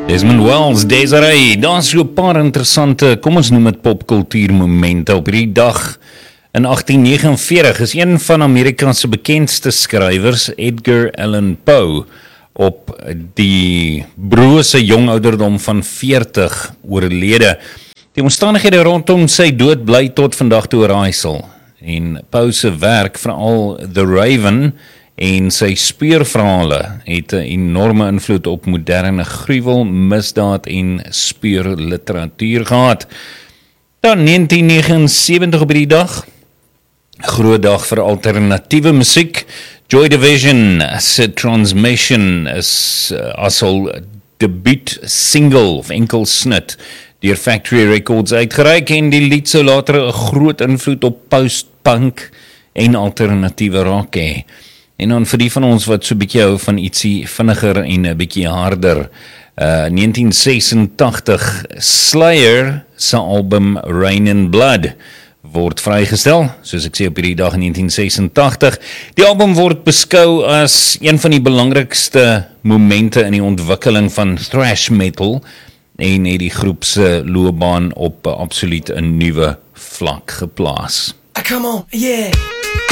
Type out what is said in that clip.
Desmond Wells, Desiree, daar is so 'n paar interessante, kom ons noem dit popkultuurmomente. Op hierdie dag in 1849 is een van Amerika se bekendste skrywers, Edgar Allan Poe, op die brose jong ouderdom van 40 oorlede. Die omstandighede rondom sy dood bly tot vandag toe raaisel. En Poe se werk, veral The Raven en sy speurverhale, het 'n enorme invloed op moderne gruwel, misdaad en speurliteratuur gehad. Dan 1979 op die dag, groot dag vir alternatiewe musiek. Joy Division se Transmission is as hul debuut single of enkel snit deur Factory Records uitgereik, en die lied sou later 'n groot invloed op post-punk en alternatiewe rock hê. En dan vir die van ons wat so 'n bietjie hou van ietsie vinniger en 'n bietjie harder, 1986 Slayer se album Rain in Blood word vrygestel, soos ek sê op hierdie dag in 1986. Die album word beskou as een van die belangrikste momente in die ontwikkeling van thrash metal en het die groep se loopbaan op absoluut 'n nuwe vlak geplaas. Come on, yeah.